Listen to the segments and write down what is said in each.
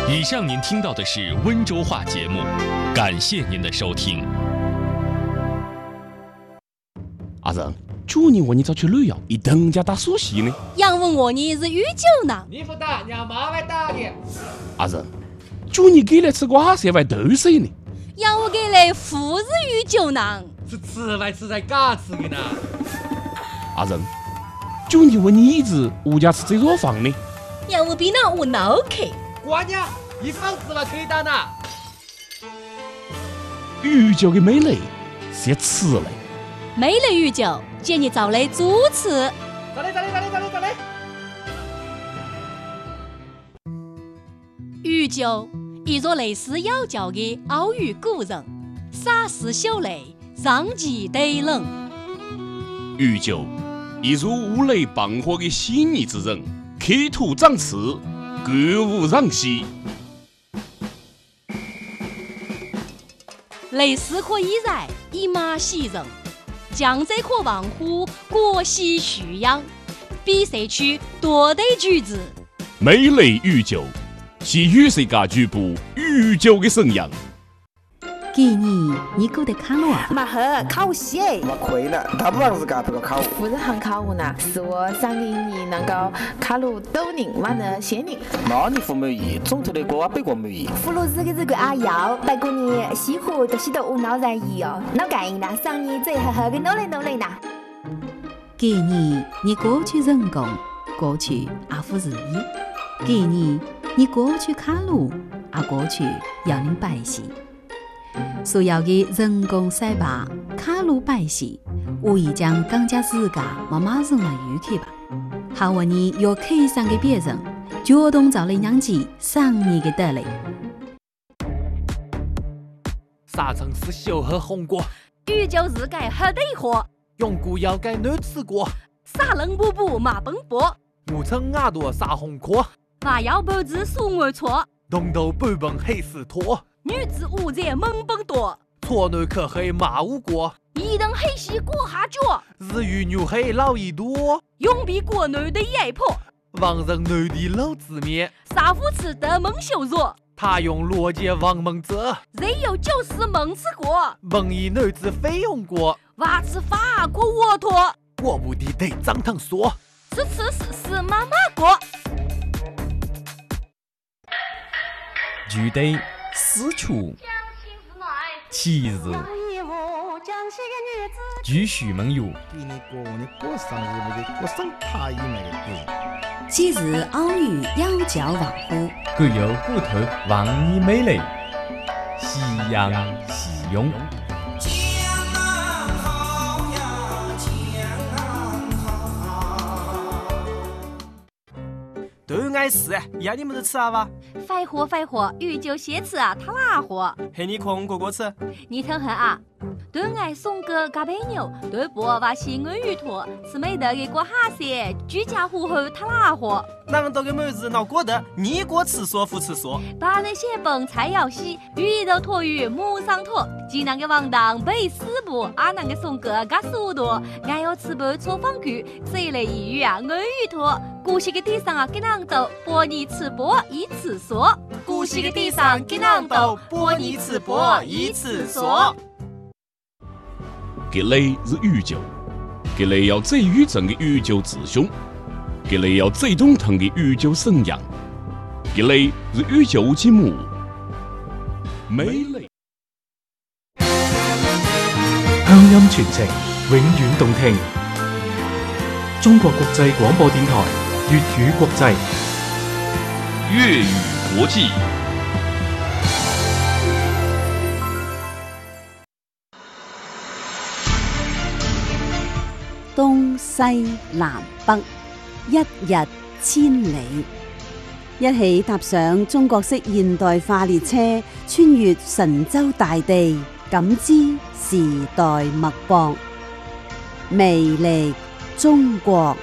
以上您听到的是温州话节目，感谢您的收听。 阿仁，去年我你早去旅游，一等家打苏西呢。 杨问我你是御酒呢？ 你不打，让妈来打你。 阿仁，去年给来吃瓜色外豆水呢。 杨我给来富是御酒呢？ 是吃来吃在嘎吃的呢。 阿仁，去年问你一直物价吃最弱房呢。 杨我比那我脑壳。 瓜娘，一房子了可以打呢。 御酒的美丽是要吃嘞。 美丽御酒，建议找来主持。 走嘞。 御酒，一座类似妖教的奥语古人，洒丝秀雷，让其对冷。 御酒，一如五雷傍火的细腻之人，刻土长刺，歌舞让西。 雷丝可以染，以马喜人。江浙可望乎国喜徐扬，比赛区多对句子。 美丽御酒，是与世界局部御酒的生养。 今年你过得卡路啊？ 马赫考西哎！ 我亏了，他不让自家这个考。 不是很考我呢，是我上年能够考入斗人完了县人。 那你不满意？总头的歌北国满意。 葫芦子的这个阿瑶，不过你西湖都是都无脑然意哦，脑干啦，上年最好好的努力啦。 今年你过去人工，过去阿夫日意。今年你过去卡路，阿过去要领百姓。所有的人工赛吧、卡路百姓，无疑将更加自家马上来预期吧。好我你有开上的别人，主动找来让其上你的得来。 沙城是小喝红果， 御酒日改喝对货， 永固要改难吃过。 沙冷补补马奔波， 我称牙多沙红壳， 马腰脖子数我错， 东头半本黑丝拖。 女子五在猛奔多， 错内可黑马无过， 一等黑西过下脚， 日语牛黑老一多， 永比国内的野婆， 王人内地老子面， 杀夫吃得蒙羞辱， 他用罗杰王蒙泽， 人有就是蒙吃过， 蒙以女子非用过， 娃吃法过沃托， 我不的得张腾说， 吃妈妈过， 具体私处七日继续梦游。 今日奥语要教望乎， 各有骨头望你美丽，夕阳夕涌。 都爱吃，要你们都吃啊吧？ 废话，御酒先吃啊，他哪货？ 嘿，你空哥哥吃？ 你听下啊，都爱送个嘎贝牛，对不？把西安鱼托，吃美的给过哈些，居家糊后他哪货？ 那么多个妹子闹过的，你过吃说不吃说？ 把那些本菜肴西，鱼肉托鱼母上托，济南个王当背四步，阿南个送个嘎速度，俺要吃不错方具，这类一语啊，安鱼托。古稀个地上啊，给啷豆，播你吃播一次说。 古稀个地上给啷豆，播你吃播一次说。 给雷是御酒，给雷要最宇正的御酒自兄，给雷要最中疼的御酒生养，给雷是御酒之母，美丽。 鄉音傳情，永遠動聽。中國國際廣播電台粵語國際， 粵語國際。 東西南北，一日千里。一起踏上中國式現代化列車，穿越神州大地，感知時代脈搏，魅力中國。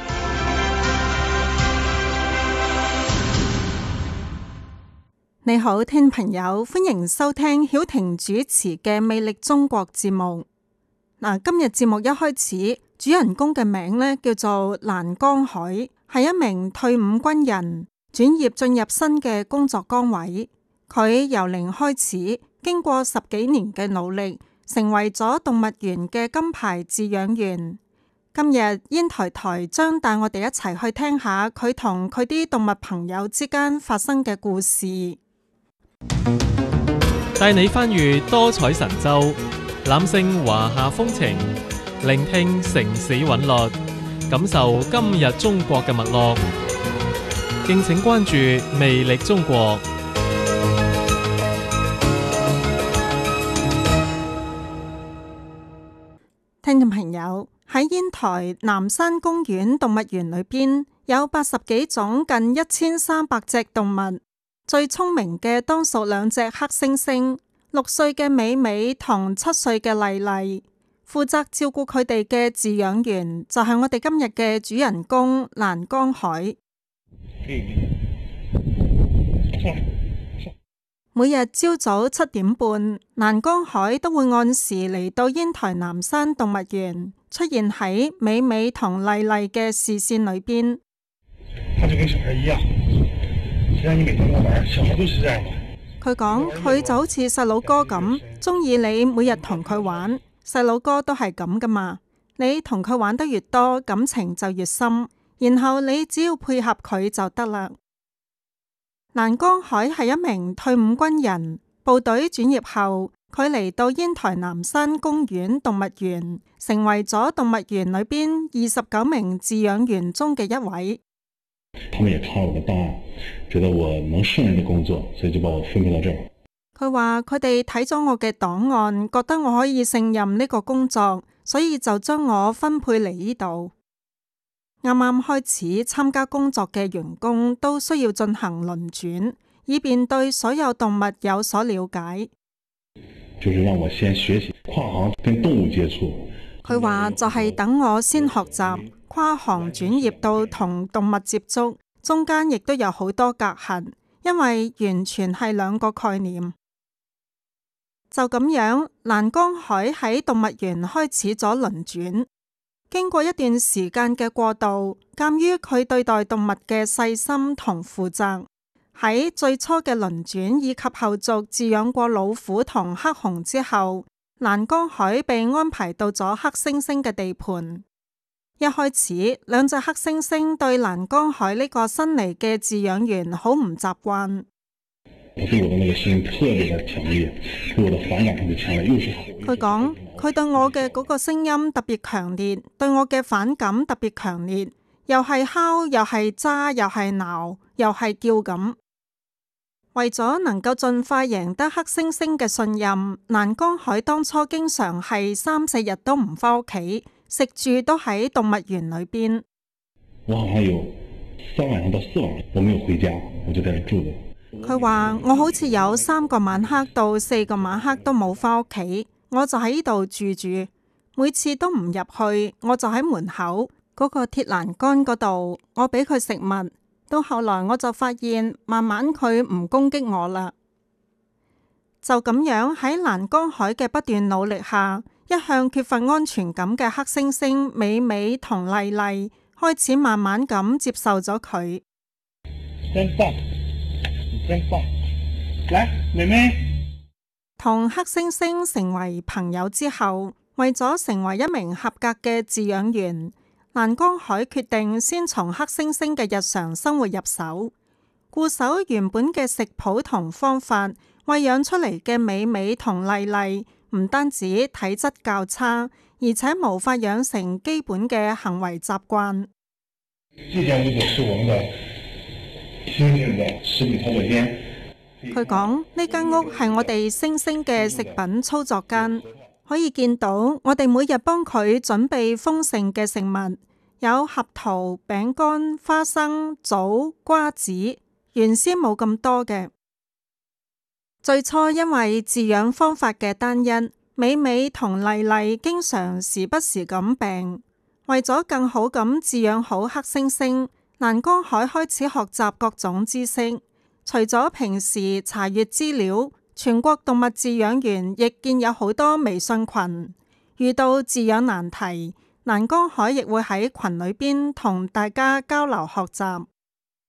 你好，聽朋友，歡迎收聽曉婷主持嘅《魅力中國》節目。今日節目一開始，主人公嘅名呢叫做蘭江海，係一名退伍軍人。 轉業進入新嘅工作崗位。佢由零開始，經過10幾年嘅努力，成為咗動物園嘅金牌飼養員。今日煙台台將帶我哋一齊去聽下佢同佢啲動物朋友之間發生嘅故事。 帶你翻閱多彩神州，攬勝華夏風情，聆聽城市韻律，感受今日中國嘅脈絡。敬請關注魅力中國。 聽眾朋友，喺煙台南山公園動物園裏邊有80幾種近1300隻動物，最聰明嘅當屬2隻黑猩猩，6歲嘅美美同7歲嘅麗麗。負責照顧佢哋嘅飼養員就係我哋今日嘅主人公蘭江海。每日朝早7點半，蘭江海都會按時嚟到煙台南山動物園，出現喺美美同麗麗嘅視線裏邊。 他就跟小孩一樣，只要你每天跟我玩，小孩都是這樣的。 佢講佢就好似細佬哥咁，中意你每日同佢玩。細佬哥都係咁噶嘛，你同佢玩得越多，感情就越深，然後你只要配合佢就得啦。蘭江海係一名退伍軍人，部隊轉業後，佢嚟到煙台南山公園動物園，成為咗動物園裏邊29名飼養員中嘅一位。 他們也看我的檔案，覺得我能勝任的工作，所以就把我分配到這兒。 佢話佢哋睇咗我嘅檔案，覺得我可以勝任呢個工作，所以就將我分配嚟呢度。啱啱開始參加工作嘅員工都需要進行輪轉，以便對所有動物有所了解。 就是讓我先學習跨行跟動物接觸。 佢話就係等我先學習跨行轉業到同動物接觸，中間亦都有好多隔閡，因為完全係2個概念。就咁樣，蘭江海喺動物園開始咗輪轉。經過一段時間嘅過渡，鑒於佢對待動物嘅細心同負責，喺最初嘅輪轉以及後續飼養過老虎同黑熊之後，蘭江海被安排到咗黑猩猩嘅地盤。一開始，2隻黑猩猩對蘭江海呢個新嚟嘅飼養員好唔習慣。 佢對我的那個聲音特別的強烈，對我的反感特別強烈，又是佢講佢對我嘅嗰個聲音特別強烈，對我嘅反感特別強烈，又係敲，又係揸，又係鬧，又係叫咁。為咗能夠盡快贏得黑猩猩嘅信任，蘭江海當初經常係3、4日都唔返屋企，食住都喺動物園裏邊。 我好像有3晚上到4晚上我沒有回家，我就在這住的。 佢話我好似有3個晚黑到4個晚黑都冇返屋企，我就喺呢度住住，每次都唔入去，我就喺門口嗰個鐵欄杆嗰度，我俾佢食物。到後來我就發現，慢慢佢唔攻擊我啦。就咁樣喺蘭江海嘅不斷努力下，一向缺乏安全感嘅黑猩猩美美同麗麗開始慢慢咁接受咗佢。 真棒！來，妹妹。 同黑猩猩成為朋友之後，為咗成為一名合格嘅飼養員，蘭江海決定先從黑猩猩嘅日常生活入手，固守原本嘅食譜同方法，餵養出嚟嘅美美同麗麗唔單止體質較差，而且無法養成基本嘅行為習慣。佢講呢間屋係我哋猩猩嘅食品操作間，可以見到我哋每日幫佢準備豐盛嘅食物，有合桃、餅乾、花生、棗、瓜子，原先冇咁多嘅。最初因為飼養方法嘅單一，美美同麗麗經常時不時咁病。為咗更好咁飼養好黑猩猩，蘭江海開始學習各種知識。除咗平時查閱資料，全國動物飼養員亦建有好多微信群。遇到飼養難題，蘭江海亦會喺群裏邊同大家交流學習。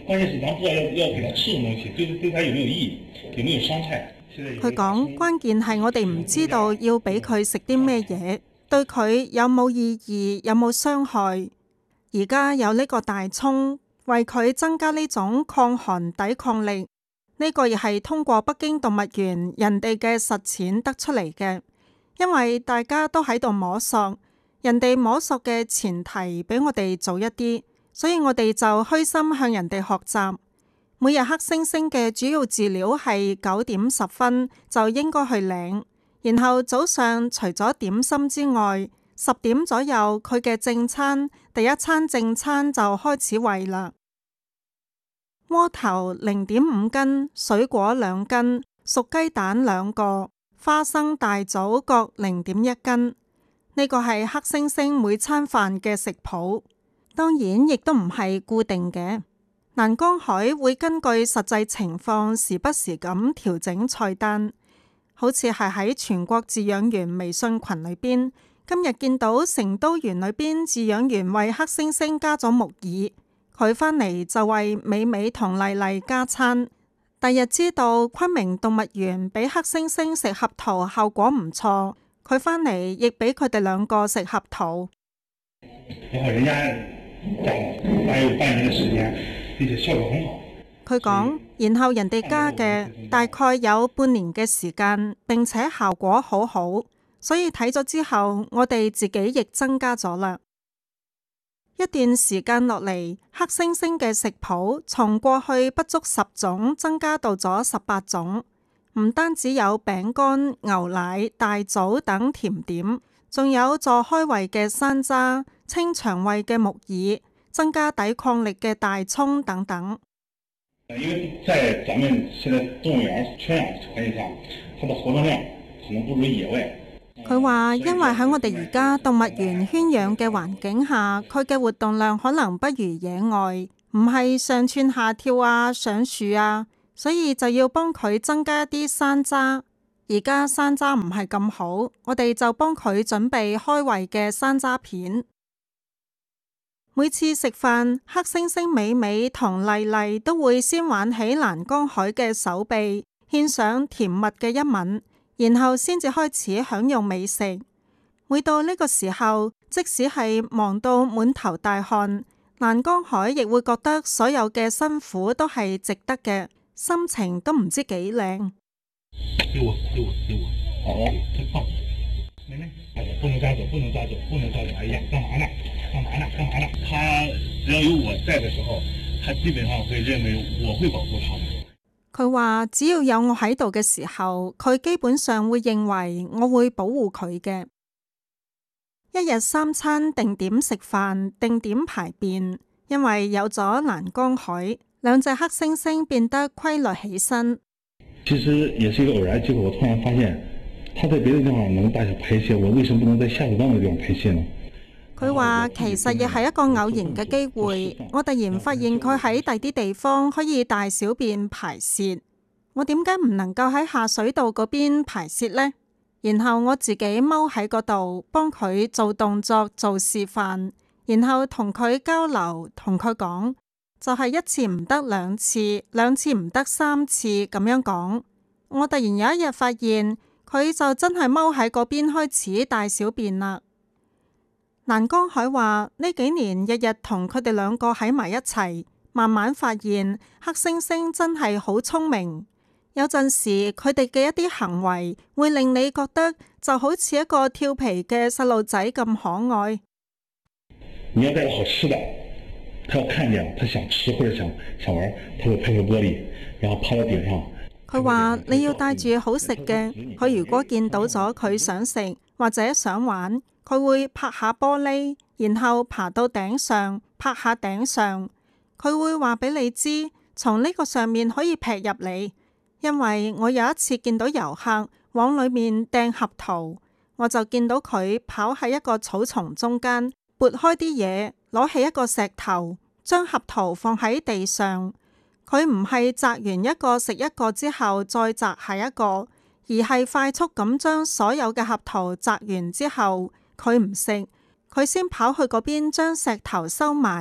關鍵是咱不知道要給他吃什麼東西，對他有沒有益，有沒有傷害。 佢講關鍵係我哋唔知道要俾佢食啲咩嘢，對佢有冇意義，有冇傷害。而家有呢個大蔥，為佢增加呢種抗寒抵抗力，呢個亦係通過北京動物園人哋嘅實踐得出嚟嘅。因為大家都喺度摸索，人哋摸索嘅前提比我哋早一啲，所以我哋就虛心向人哋學習。每日黑猩猩嘅主要飼料係9點10分就應該去領，然後早上除咗點心之外，10點左右佢嘅正餐，第一餐正餐就開始餵啦。窩頭0.5斤，水果2斤，熟雞蛋2個，花生大棗各0.1斤。呢個係黑猩猩每餐飯嘅食譜，當然亦都唔係固定嘅。南江海會根據實際情況時不時咁調整菜單，好似係喺全國飼養員微信群裏邊，今日見到成都園裏邊飼養員為黑猩猩加咗木耳，佢返嚟就為美美同麗麗加餐。第日知道昆明動物園俾黑猩猩食核桃效果唔錯，佢返嚟亦俾佢哋2個食核桃。 然後人家大有半年嘅時間，而且效果很好。佢講， 然後人哋加嘅大概有半年嘅時間，並且效果好好，所以睇咗之後，我哋自己亦增加咗啦。一段時間落嚟，黑猩猩嘅食譜從過去不足10種增加到咗18種，唔單止有餅乾、牛奶、大棗等甜點，仲有助開胃嘅山楂、清腸胃嘅木耳、增加抵抗力嘅大蔥等等。 因為在咱們現在動物園圈養環境下，它的活動量可能不如野外。 佢話因為喺我哋而家動物園圈養嘅環境下，佢嘅活動量可能不如野外，唔係上蹿下跳啊、上樹啊，所以就要幫佢增加一啲山楂。而家山楂唔係咁好，我哋就幫佢準備開胃嘅山楂片。每次食飯，黑猩猩美美同麗麗都會先挽起蘭江海嘅手臂，獻上甜蜜嘅一吻，然後先至開始享用美食。每到呢個時候，即使係忙到滿頭大汗，蘭江海亦會覺得所有嘅辛苦都係值得嘅，心情都唔知幾靚。 不能抓走，不能抓走，不能抓走！哎呀，幹嘛呢？幹嘛呢？幹嘛呢？他只要有我在的時候，他基本上會認為我會保護他們。 佢話只要有我喺度嘅時候，佢基本上會認為我會保護佢嘅。一日3餐定點食飯，定點排便，因為有咗蘭江海，2隻黑猩猩變得規律起身。 其實也是一個偶然結果，我突然發現。他在別的地方能大小排泄，我為什麼不能在下水道嘅地方排泄呢？ 佢話其實亦係一個偶然嘅機會，我突然發現佢喺第啲地方可以大小便排泄，我點解唔能夠喺下水道嗰邊排泄呢？然後我自己踎喺嗰度幫佢做動作做示範，然後同佢交流，同佢講就係1次唔得2次，2次唔得3次咁樣講。我突然有一日發現。佢就真係踎喺嗰邊開始大小便啦。蘭江海話呢幾年日日同佢哋2個喺埋一齊，慢慢發現黑猩猩真係好聰明。有陣時佢哋嘅一啲行為會令你覺得就好似一個調皮嘅細路仔咁可愛。 你要帶個好吃的，他要看見他想吃或者想玩，他會拍個玻璃，然後趴到頂上。 佢話你要帶住好食嘅，佢如果見到咗佢想食或者想玩，佢會拍下玻璃，然後爬到頂上，拍下頂上。佢會話俾你知，從呢個上面可以劈入嚟。因為我有一次見到遊客往裏面掟核桃，我就見到佢跑喺一個草叢中間，撥開啲嘢，攞起一個石頭，將核桃放喺地上。佢唔係摘完一個食一個之後再摘下一個，而係快速咁將所有嘅核桃摘完之後，佢唔食，佢先跑去嗰邊將石頭收埋，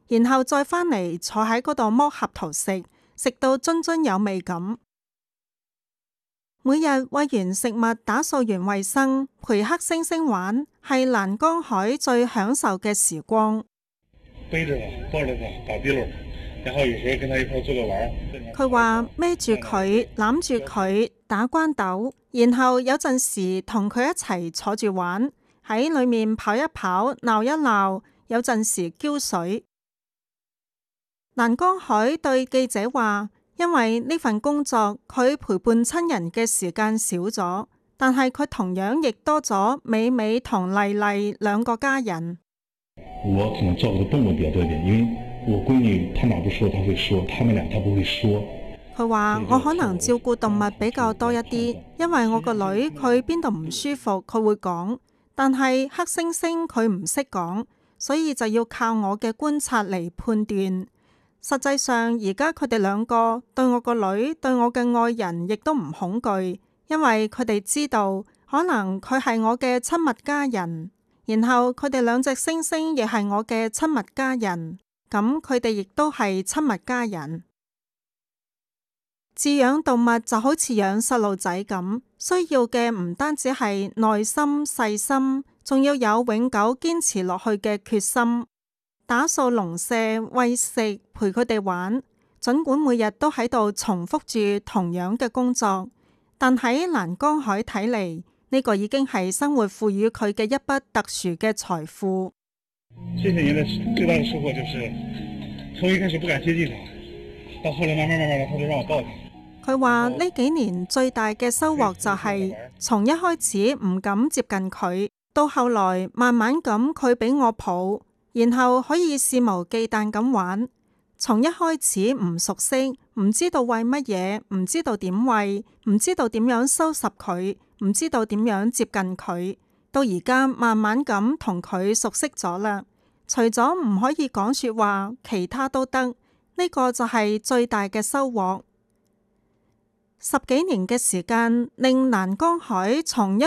然後再返嚟坐喺嗰度剝合桃食，食到津津有味咁。每日餵完食物，打掃完衛生，陪黑猩猩玩，係蘭江海最享受嘅時光。 背着他，抱着他，打地氡，然後有時候跟他一塊做個玩。 佢話孭住佢，攬住佢，打關鬥，然後有陣時同佢一齊坐住玩，喺裏面跑一跑，鬧一鬧，有陣時澆水。蘭江海對記者話，因為呢份工作，佢陪伴親人嘅時間少咗，但係佢同樣亦多咗美美同麗麗兩個家人。 我可能照顧的動物比較多一點，因為我閨女她哪不說，她會說，他們倆她不會說。 佢話我可能照顧動物比較多一啲，因為我個女佢邊度唔舒服佢會講，但係黑猩猩佢唔識講，所以就要靠我嘅觀察嚟判斷。實際上而家佢哋兩個對我個女對我嘅愛人亦都唔恐懼，因為佢哋知道可能佢係我嘅親密家人。然後佢哋兩隻猩猩亦係我嘅親密家人，咁佢哋亦都係親密家人。飼養動物就好似養細路仔咁，需要嘅唔單止係耐心細心，仲要有永久堅持落去嘅決心。打掃農舍、餵食、陪佢哋玩，儘管每日都喺度重複住同樣嘅工作，但喺蘭江海睇嚟，呢個已經係生活賦予佢嘅一筆特殊嘅財富。 這些年的最大的收穫就是，從一開始不敢接近他，到後來慢慢的，他就讓我抱他。 佢話呢幾年最大嘅收穫就係，從一開始唔敢接近佢，到後來慢慢咁佢俾我抱，然後可以肆無忌憚咁玩。從一開始唔熟悉，唔知道餵乜嘢，唔知道點餵，唔知道點樣收拾佢，唔知道點樣接近佢，到而家慢慢咁同佢熟悉咗啦。除咗唔可以講說話，其他都得，呢個就係最大嘅收穫。10幾年嘅時間，令蘭江海從一